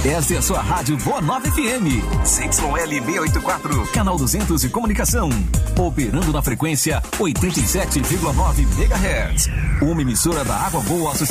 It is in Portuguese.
Esta é a sua rádio Boa Nova FM, CYL 684, canal 200 de comunicação, operando na frequência 87,9 MHz. Uma emissora da Água Boa Associação.